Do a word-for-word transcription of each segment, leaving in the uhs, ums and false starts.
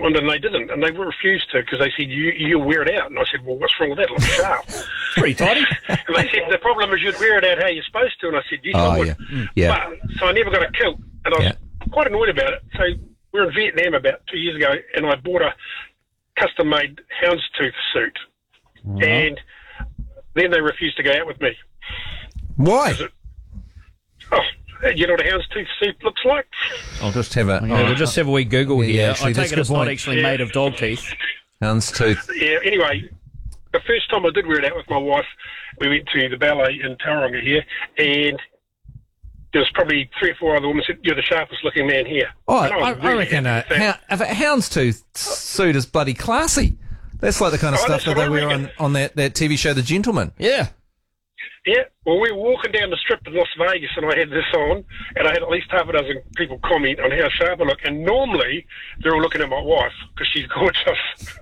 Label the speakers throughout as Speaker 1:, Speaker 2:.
Speaker 1: Scotland, and they didn't, and they refused to because they said, you, you'll wear it out. And I said, well, what's wrong with that? It looks sharp.
Speaker 2: Pretty tidy.
Speaker 1: And they said, the problem is you'd wear it out how you're supposed to. And I said, yes,
Speaker 3: Oh,
Speaker 1: I would.
Speaker 3: yeah. Mm. Yeah.
Speaker 1: But, so I never got a kilt, and I was
Speaker 3: Yeah.
Speaker 1: quite annoyed about it. So we were in Vietnam about two years ago, and I bought a custom-made houndstooth suit,
Speaker 3: Mm-hmm.
Speaker 1: and then they refused to go out with me.
Speaker 3: Why?
Speaker 1: Oh, you know what a houndstooth suit looks like?
Speaker 3: I'll just have a...
Speaker 2: Yeah, we'll just have a wee Google
Speaker 3: Yeah,
Speaker 2: here.
Speaker 3: actually,
Speaker 2: I
Speaker 3: that's
Speaker 2: take
Speaker 3: a
Speaker 2: it it's
Speaker 3: good
Speaker 2: not
Speaker 3: point.
Speaker 2: actually
Speaker 1: Yeah.
Speaker 2: made of dog teeth.
Speaker 3: Houndstooth.
Speaker 1: Yeah, anyway, the first time I did wear it out with my wife, we went to the ballet in Tauranga here, and there was probably three or four other women who said, you're the sharpest looking man here.
Speaker 3: Oh,
Speaker 1: And
Speaker 3: I,
Speaker 1: was
Speaker 3: I
Speaker 1: really
Speaker 3: reckon a,
Speaker 1: happy with that.
Speaker 3: hou- if a houndstooth suit is bloody classy. That's like the kind of
Speaker 1: Oh,
Speaker 3: stuff
Speaker 1: that's
Speaker 3: that
Speaker 1: what
Speaker 3: they
Speaker 1: I
Speaker 3: wear on,
Speaker 1: reckon.
Speaker 3: on that, that T V show, The Gentleman.
Speaker 2: Yeah.
Speaker 1: Yeah, well, we were walking down the strip in Las Vegas, and I had this on, and I had at least half a dozen people comment on how sharp I look. And normally, they're all looking at my wife because she's gorgeous.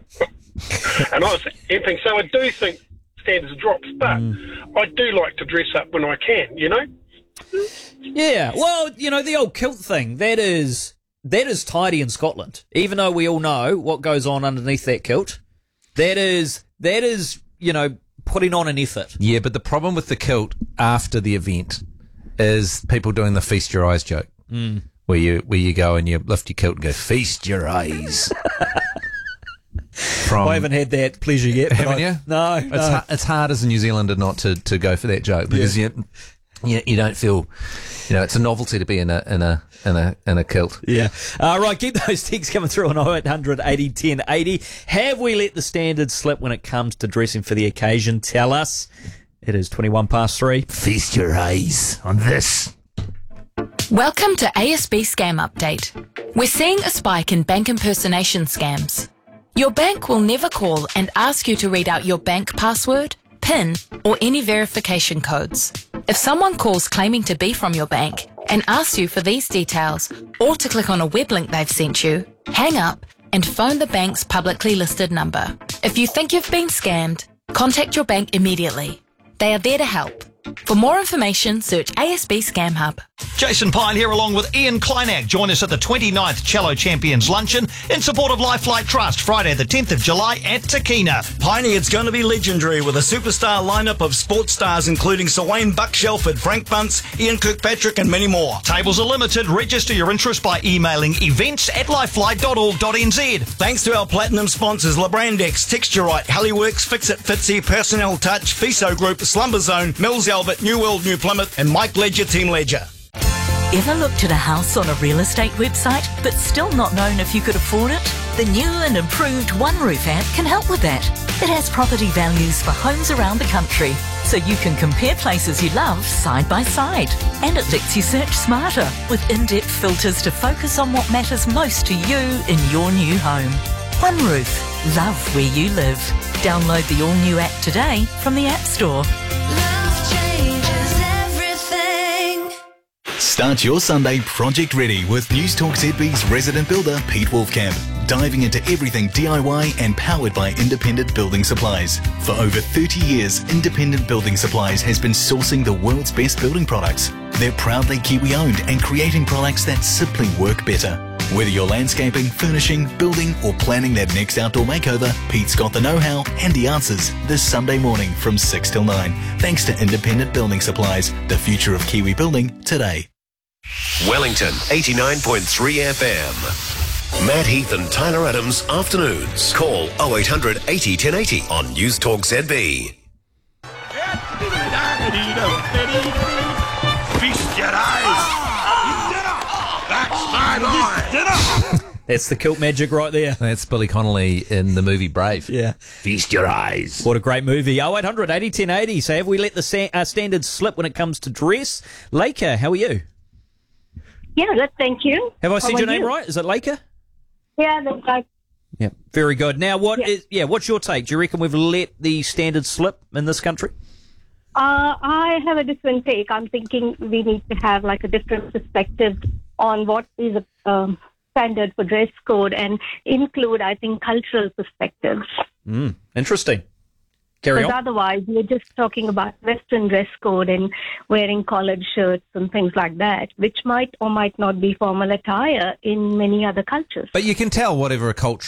Speaker 1: And I was emptying. So I do think standards drops, but
Speaker 3: Mm.
Speaker 1: I do like to dress up when I can, you know?
Speaker 2: Yeah. Well, you know, the old kilt thing, that is that is tidy in Scotland. Even though we all know what goes on underneath that kilt, that is that is, you know, putting on an effort.
Speaker 3: Yeah, but the problem with the kilt after the event is people doing the feast your eyes joke.
Speaker 2: Mm.
Speaker 3: Where you where you go and you lift your kilt and go, feast your eyes. From,
Speaker 2: I haven't had that pleasure yet. but
Speaker 3: Haven't
Speaker 2: I-
Speaker 3: you?
Speaker 2: No,
Speaker 3: It's,
Speaker 2: no.
Speaker 3: ha- it's hard as a New Zealander not to, to go for that joke because you, you you don't feel, you know, it's a novelty to be in a in a in a in a kilt.
Speaker 2: Yeah. Uh, right, keep those texts coming through on oh eight hundred eighty ten eighty. Have we let the standards slip when it comes to dressing for the occasion? Tell us. It is twenty-one past three.
Speaker 3: Feast your eyes on this.
Speaker 4: Welcome to A S B Scam Update. We're seeing a spike in bank impersonation scams. Your bank will never call and ask you to read out your bank password, PIN, or any verification codes. If someone calls claiming to be from your bank and asks you for these details or to click on a web link they've sent you, hang up and phone the bank's publicly listed number. If you think you've been scammed, contact your bank immediately. They are there to help. For more information, search A S B Scam Hub.
Speaker 5: Jason Pine here along with Ian Kleinak. Join us at the twenty-ninth Cello Champions Luncheon in support of Lifelight Trust, Friday the tenth of July at Takina.
Speaker 6: Piney, it's going to be legendary with a superstar lineup of sports stars including Sir Wayne Buck Shelford, Frank Bunce, Ian Kirkpatrick and many more.
Speaker 5: Tables are limited. Register your interest by emailing events at lifelight dot org dot n z.
Speaker 6: Thanks to our platinum sponsors Labrandex, Texturite, Halliworks, Fix It Fitzy, Personnel Touch, Fiso Group, Slumber Zone, Mills Albert, New World, New Plymouth and Mike Ledger, Team Ledger.
Speaker 7: Ever looked at a house on a real estate website but still not known if you could afford it? The new and improved One Roof app can help with that. It has property values for homes around the country, so you can compare places you love side by side. And it lets you search smarter with in-depth filters to focus on what matters most to you in your new home. One Roof. Love where you live. Download the all-new app today from the App Store.
Speaker 8: Start your Sunday project ready with News Talk Z B's resident builder Pete Wolfcamp, diving into everything D I Y and powered by Independent Building Supplies. For over thirty years, Independent Building Supplies has been sourcing the world's best building products. They're proudly Kiwi owned and creating products that simply work better. Whether you're landscaping, furnishing, building or planning that next outdoor makeover, Pete's got the know-how and the answers this Sunday morning from six till nine. Thanks to Independent Building Supplies, the future of Kiwi building today.
Speaker 9: Wellington eighty-nine point three F M. Matt Heath and Tyler Adams afternoons. Call oh eight hundred eighty ten eighty on News Talk Z B.
Speaker 10: Feast your eyes. That's my line.
Speaker 2: That's the kilt magic right there.
Speaker 3: That's Billy Connolly in the movie Brave.
Speaker 2: Yeah.
Speaker 3: Feast your eyes.
Speaker 2: What a great movie. oh eight hundred eighty ten eighty. So have we let the sa- uh, standards slip when it comes to dress? Leica, how are you?
Speaker 11: Yeah, good, thank you.
Speaker 2: Have I
Speaker 11: How
Speaker 2: said
Speaker 11: are
Speaker 2: your name
Speaker 11: you?
Speaker 2: right? Is it Leica?
Speaker 11: Yeah, that's right.
Speaker 2: Yeah. Very good. Now, what
Speaker 11: Yeah.
Speaker 2: is, yeah, what's your take? Do you reckon we've let the standards slip in this country?
Speaker 11: Uh, I have a different take. I'm thinking we need to have like a different perspective on what is a um, standard for dress code and include, I think, cultural perspectives.
Speaker 2: Mm, interesting. Carry
Speaker 11: Because
Speaker 2: on.
Speaker 11: otherwise, we're just talking about Western dress code and wearing collared shirts and things like that, which might or might not be formal attire in many other cultures.
Speaker 3: But you can tell whatever a culture